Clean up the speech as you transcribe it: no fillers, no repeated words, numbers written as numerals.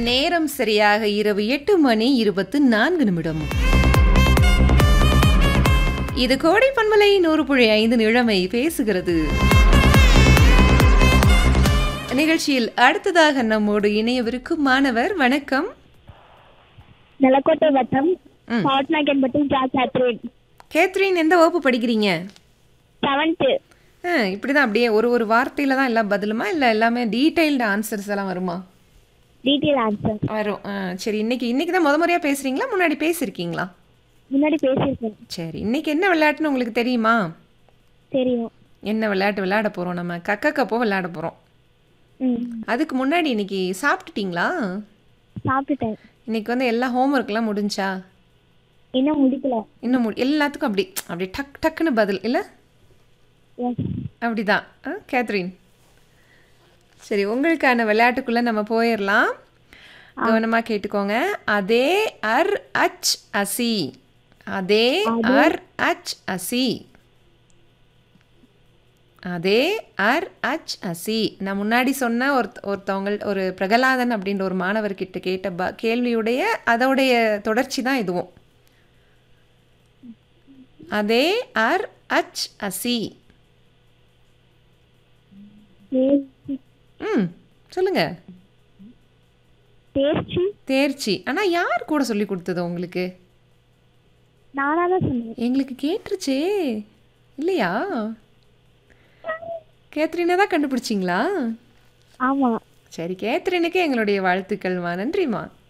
நேரம் சரியாக இரவு 8:24. இது கோடை பண்பலை 100.5 நிழமை பேசுகிறது. நிகழ்ச்சியில் அடுத்ததாக நம்மோடு இணையவிருக்கும் மாணவர் வணக்கம். நலக்கோட்டை வட்டம் பாட்னாகன்பட்டி கேத்ரின். கேத்ரின் எந்த வகுப்பு படிக்கிறீங்க? 7th. இப்படிதான் அப்படியே ஒரு வார்த்தையில தான் எல்லாம் பதிலுமா இல்லை எல்லாமே டீடைல்டு ஆன்சர்ஸ் எல்லாம் வருமா? டீடைல் ஆன்சர் வரும். சரி, இன்னைக்கு தான் முறையா பேசுறீங்களா, முன்னாடி பேசியிருக்கீங்களா? முன்னாடி பேசியிருக்கேன். சரி, இன்னைக்கு என்ன விளையாட்டுன்னு உங்களுக்கு தெரியுமா? தெரியும். என்ன விளையாட்டு விளையாட போறோம்? நம்ம கக்கப்போ விளையாட போறோம். அதுக்கு முன்னாடி இன்னைக்கு சாப்பிட்டுட்டீங்களா? சாப்பிட்டுட்டேன். இன்னைக்கு எல்லா ஹோம்ஒர்க்லாம் முடிஞ்சா? இன்னும் முடிக்கல. இன்னும் எல்லாத்துக்கும் அப்படி டக் டக்குன்னு பதில் இல்லை? அப்படிதான் கேத்ரின். சரி, உங்களுக்கான விளையாட்டுக்குள்ளே நம்ம போயிடலாம். கவனமாக கேட்டுக்கோங்க. அதே அர் அச் அசி. அதே அர் அச் அசி. அதே அர் அச் அசி. நான் முன்னாடி சொன்ன ஒரு பிரகலாதன் அப்படின்ற ஒரு மாணவர்கிட்ட கேட்ட கேள்வியுடைய அதோடைய தொடர்ச்சி தான் இதுவும். அதே அர் அச் அசி. சொல்லுங்க. தேர்ச்சி. ஆனா யார் கூட சொல்லி கொடுத்தது உங்களுக்கு? நானா தான் சொன்னேன். எங்களுக்கு கேட்டுருச்சே இல்லையா? கேத்ரினை தான் கண்டுபிடிச்சிங்களா? ஆமா. சரி, கேத்ரினுக்கு எங்களுடைய வாழ்த்துக்கள்மா. நன்றிம்மா.